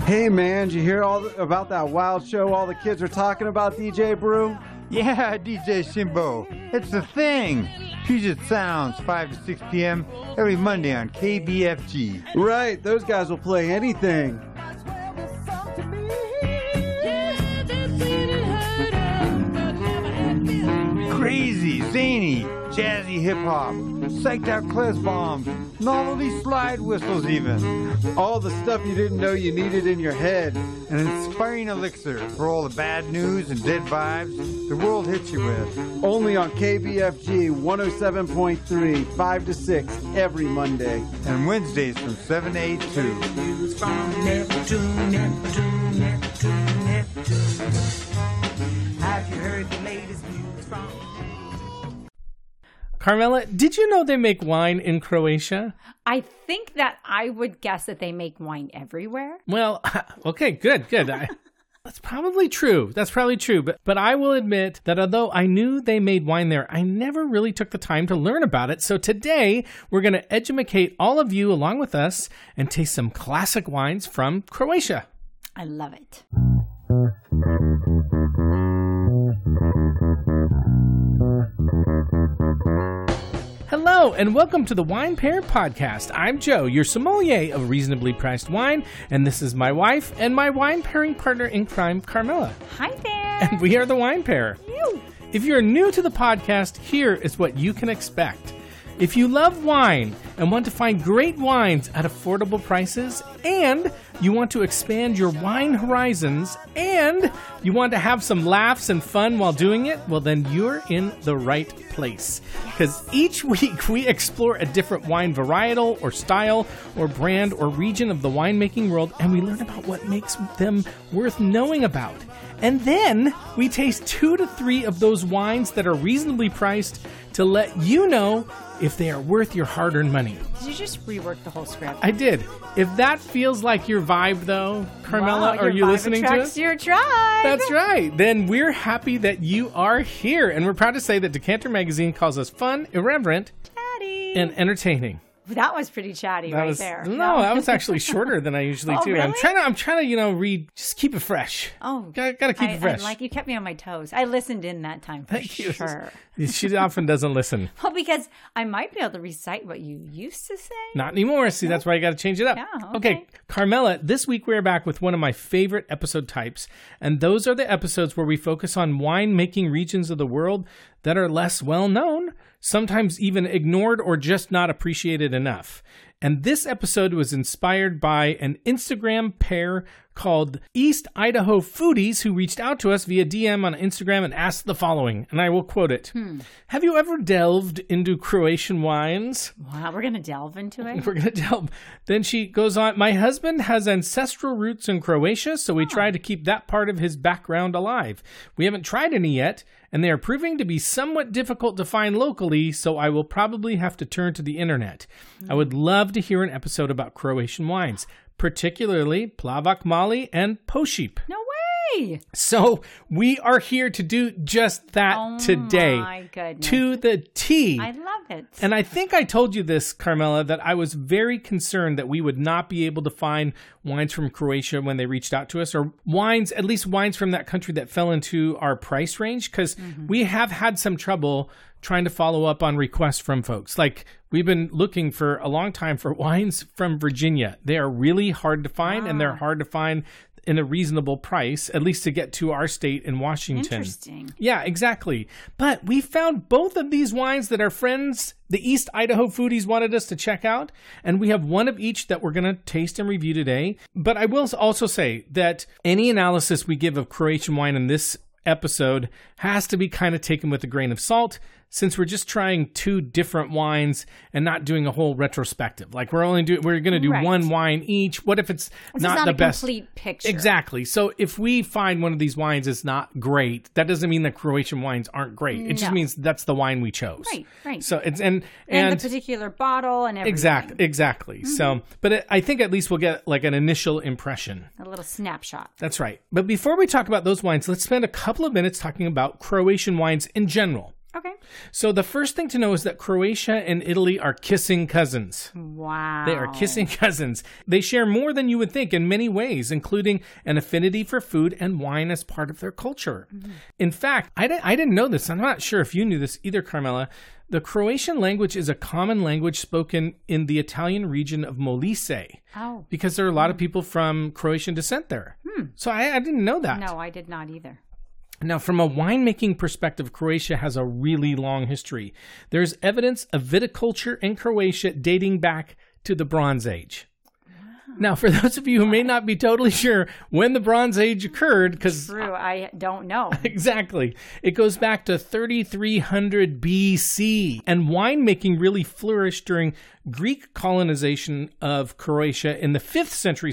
Hey man, did you hear about that wild show all the kids are talking about, DJ Brew? Yeah, DJ Shimbo. It's the thing. Puget Sounds, 5 to 6 p.m. every Monday on KBFG. Right, those guys will play anything. Crazy, zany, jazzy hip-hop, psyched out klezz bombs, novelty slide whistles even. All the stuff you didn't know you needed in your head. An inspiring elixir for all the bad news and dead vibes the world hits you with. Only on KBFG 107.3, 5 to 6 every Monday. And Wednesdays from 7 to 8 too. Have you heard the latest news from... Carmela, did you know they make wine in Croatia? I think that I would guess that they make wine everywhere. Well, okay, good. That's probably true. But I will admit that although I knew they made wine there, I never really took the time to learn about it. So today, we're going to educate all of you along with us and taste some classic wines from Croatia. I love it. Hello, and welcome to the Wine Pair Podcast. I'm Joe, your sommelier of reasonably priced wine, and this is my wife and my wine pairing partner in crime, Carmela. Hi there. And we are the Wine Pair. Ew. If you're new to the podcast, here is what you can expect. If you love wine and want to find great wines at affordable prices, and you want to expand your wine horizons, and you want to have some laughs and fun while doing it, well, then you're in the right place. Because each week we explore a different wine varietal or style or brand or region of the winemaking world, and we learn about what makes them worth knowing about. And then we taste 2 to 3 of those wines that are reasonably priced to let you know if they are worth your hard-earned money. Did you just rework the whole script? I did. If that feels like your vibe, though, Carmela, wow, are you listening to it? Your tribe. That's right. Then we're happy that you are here. And we're proud to say that Decanter Magazine calls us fun, irreverent, Chatty. and entertaining. That was pretty chatty there. No, that was actually shorter than I usually do. Really? I'm trying to, read, just keep it fresh. Oh. Gotta keep it fresh. You kept me on my toes. I listened in that time for Thank you. sure. She often doesn't listen. Well, because I might be able to recite what you used to say. Not anymore. See, that's why you got to change it up. Yeah, Okay, Carmela, this week we're back with one of my favorite episode types, and those are the episodes where we focus on wine-making regions of the world that are less well-known, sometimes even ignored or just not appreciated enough. And this episode was inspired by an Instagram pair called East Idaho Foodies, who reached out to us via DM on Instagram and asked the following, and I will quote it. Have you ever delved into Croatian wines? Wow, we're going to delve into it? We're going to delve. Then she goes on, my husband has ancestral roots in Croatia, so we try to keep that part of his background alive. We haven't tried any yet, and they are proving to be somewhat difficult to find locally, so I will probably have to turn to the internet. I would love to hear an episode about Croatian wines, particularly Plavac Mali and Pošip. No way! So we are here to do just that today. Oh my goodness. To the T. I love it. And I think I told you this, Carmela, that I was very concerned that we would not be able to find wines from Croatia when they reached out to us, or wines, at least wines from that country that fell into our price range, because we have had some trouble trying to follow up on requests from folks. Like, we've been looking for a long time for wines from Virginia. They are really hard to find, and they're hard to find in a reasonable price, at least to get to our state in Washington. Interesting. Yeah, exactly. But we found both of these wines that our friends, the East Idaho Foodies, wanted us to check out, and we have one of each that we're going to taste and review today. But I will also say that any analysis we give of Croatian wine in this episode has to be kind of taken with a grain of salt, since we're just trying 2 different wines and not doing a whole retrospective. Like, we're going to do one wine each. What if it's not the best? Complete picture. Exactly. So if we find one of these wines is not great, that doesn't mean that Croatian wines aren't great. It just means that's the wine we chose. Right. So it's and the particular bottle and everything. Exactly. So, but I think at least we'll get like an initial impression. A little snapshot. That's right. But before we talk about those wines, let's spend a couple of minutes talking about Croatian wines in general. Okay. So the first thing to know is that Croatia and Italy are kissing cousins. Wow. They are kissing cousins. They share more than you would think in many ways, including an affinity for food and wine as part of their culture. Mm-hmm. In fact, I didn't know this. I'm not sure if you knew this either, Carmela. The Croatian language is a common language spoken in the Italian region of Molise. Oh. Because there are a lot of people from Croatian descent there. So I didn't know that. No, I did not either. Now, from a winemaking perspective, Croatia has a really long history. There's evidence of viticulture in Croatia dating back to the Bronze Age. Now, for those of you who may not be totally sure when the Bronze Age occurred, because True, I don't know. Exactly. It goes back to 3300 BC, and winemaking really flourished during Greek colonization of Croatia in the 5th century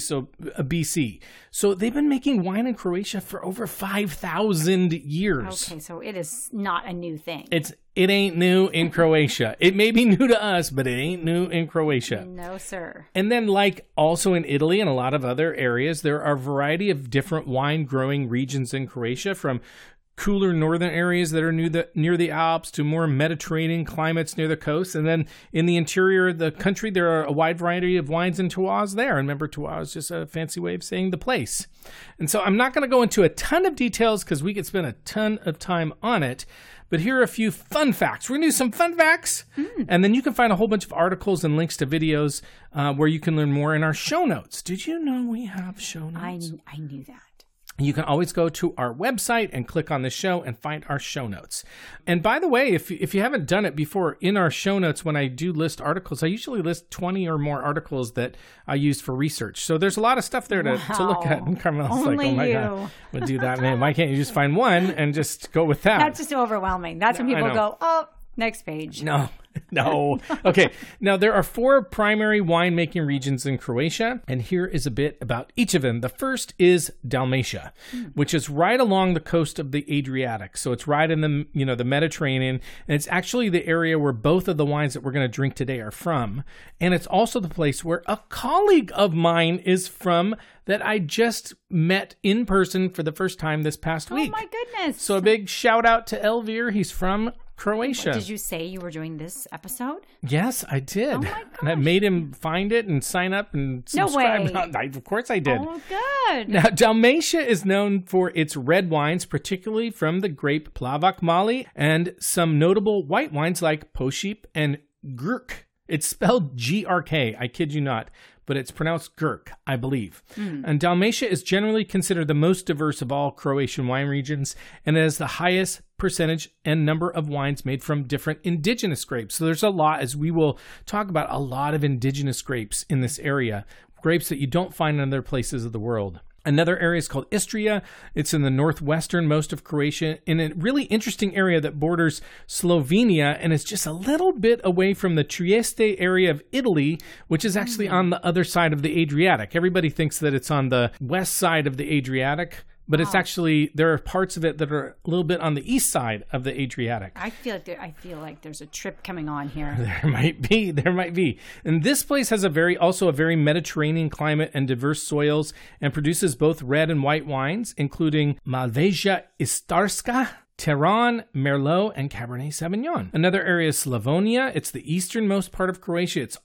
BC. So they've been making wine in Croatia for over 5,000 years. Okay, so it is not a new thing. It ain't new in Croatia. It may be new to us, but it ain't new in Croatia. No, sir. And then, like also in Italy and a lot of other areas, there are a variety of different wine growing regions in Croatia, from cooler northern areas that are near the Alps to more Mediterranean climates near the coast. And then in the interior of the country, there are a wide variety of wines and terroirs there. And remember, terroir is just a fancy way of saying the place. And so I'm not going to go into a ton of details because we could spend a ton of time on it. But here are a few fun facts. We're going to do some fun facts, and then you can find a whole bunch of articles and links to videos where you can learn more in our show notes. Did you know we have show notes? I knew that. You can always go to our website and click on the show and find our show notes. And by the way, if you haven't done it before, in our show notes, when I do list articles, I usually list 20 or more articles that I use for research. So there's a lot of stuff there to look at. And Carmela's like, oh my God, we'll do that, man. Why can't you just find one and just go with that? That's just overwhelming. That's when people go, oh, next page. No. Okay. Now, there are 4 primary winemaking regions in Croatia, and here is a bit about each of them. The first is Dalmatia, which is right along the coast of the Adriatic. So it's right in the Mediterranean, and it's actually the area where both of the wines that we're going to drink today are from. And it's also the place where a colleague of mine is from that I just met in person for the first time this past week. Oh, my goodness. So a big shout out to Elvir. He's from Croatia. Did you say you were doing this episode? Yes, I did. Oh my gosh. And I made him find it and sign up and subscribe. No way. Of course I did. Oh, good. Now, Dalmatia is known for its red wines, particularly from the grape Plavac Mali, and some notable white wines like Pošip and Grk. It's spelled Grk, I kid you not, but it's pronounced Grk, I believe. And Dalmatia is generally considered the most diverse of all Croatian wine regions, and it has the highest percentage and number of wines made from different indigenous grapes. So there's a lot, as we will talk about, a lot of indigenous grapes in this area, grapes that you don't find in other places of the world. Another area is called Istria. It's in the northwestern most of Croatia, in a really interesting area that borders Slovenia, and it's just a little bit away from the Trieste area of Italy, which is actually on the other side of the Adriatic. Everybody thinks that it's on the west side of the Adriatic, but it's actually, there are parts of it that are a little bit on the east side of the Adriatic. I feel like there's a trip coming on here. There might be. And this place has also a very Mediterranean climate and diverse soils, and produces both red and white wines, including Malvasia Istarska, Teran, Merlot, and Cabernet Sauvignon. Another area is Slavonia. It's the easternmost part of Croatia. It's